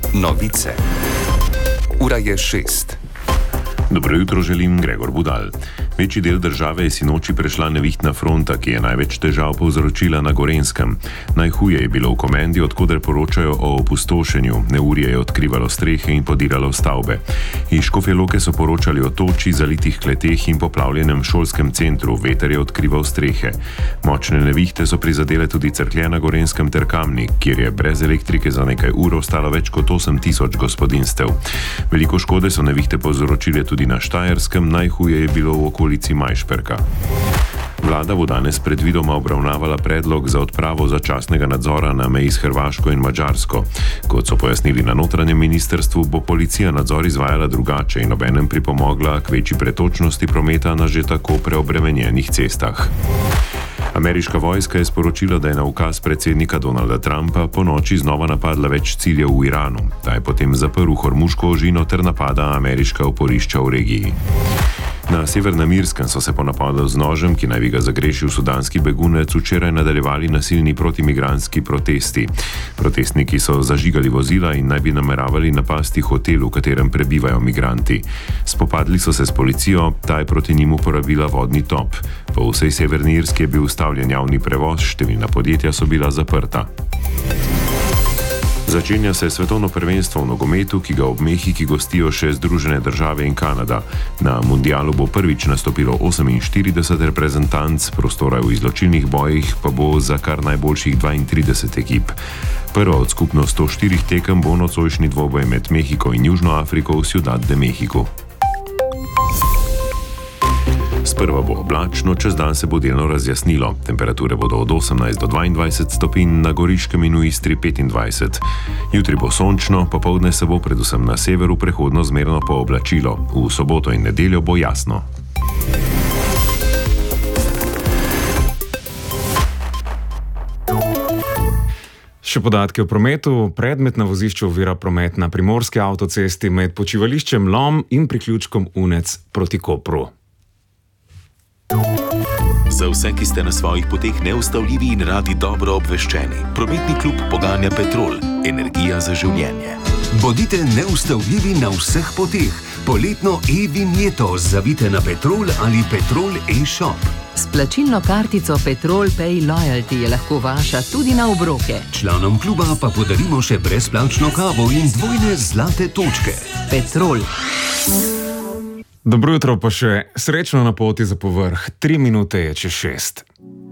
Novice. Ura je 6. Dobro jutro želim, Gregor Budal. Večji del države je sinoči prešla nevihtna fronta, ki je največ težav povzročila na Gorenjskem. Najhuje je bilo v Komendi, odkoder poročajo o opustošenju. Neurje je odkrivalo strehe in podiralo stavbe. Iz Škofje Loke so poročali o toči, zalitih kleteh in poplavljenem šolskem centru. Veter je odkrival strehe. Močne nevihte so prizadele tudi Cerklje na Gorenjskem ter Kamnik, kjer je brez elektrike za nekaj ur ostalo več kot 8000 gospodinjstev. Veliko škode so nevihte povzročile tudi na Štajerskem, najhuje je bilo v okolici Majšperka. Vlada bo danes predvidoma obravnavala predlog za odpravo začasnega nadzora na meji s Hrvaško in Madžarsko. Kot so pojasnili na notranjem ministrstvu, bo policija nadzor izvajala drugače in obenem pripomogla k večji pretočnosti prometa na že tako preobremenjenih cestah. Ameriška vojska je sporočila, da je na ukaz predsednika Donalda Trumpa po noči znova napadla več ciljev v Iranu. Ta je potem zaprl Hormuško ožino ter napada ameriška oporišča v regiji. Na Severnem Irskem so se po napadu z nožem, ki naj bi ga zagrešil sudanski begunec, včeraj nadaljevali nasilni protimigrantski protesti. Protestniki so zažigali vozila in naj bi nameravali napasti hotel, v katerem prebivajo migranti. Spopadli so se s policijo, ta je proti njim uporabila vodni top. Po vsej Severni Irski je bil ustavljen javni prevoz, številna podjetja so bila zaprta. Začenja se svetovno prvenstvo v nogometu, ki ga ob Mehiki gostijo še Združene države in Kanada. Na mundialu bo prvič nastopilo 48 reprezentanc, prostora v izločilnih bojih pa bo za kar najboljših 32 ekip. Prva od skupno 104 tekem bo nocojšnji dvoboj med Mehiko in Južno Afriko v Ciudad de México. Sprva bo oblačno, čez dan se bo delno razjasnilo. Temperature bodo od 18 do 22 stopinj, na Goriškem in v Istri 25. Jutri bo sončno, popoldne se bo predvsem na severu prehodno zmerno pooblačilo. V soboto in nedeljo bo jasno. Še podatke o prometu. Predmet na vozišču ovira promet na primorski avtocesti med počivališčem Lom in priključkom Unec proti Kopru. Za vse, ki ste na svojih poteh neustavljivi in radi dobro obveščeni, prometni klub poganja Petrol, energija za življenje. Bodite neustavljivi na vseh poteh. Poletno e-vinjeto zavite na Petrol ali Petrol e-shop. S plačilno kartico Petrol Pay Loyalty je lahko vaša tudi na obroke. Članom kluba pa podarimo še brezplačno kavo in dvojne zlate točke. Petrol. Dobro jutro, pa še srečno na poti za povrh. 3 minute je čez 6.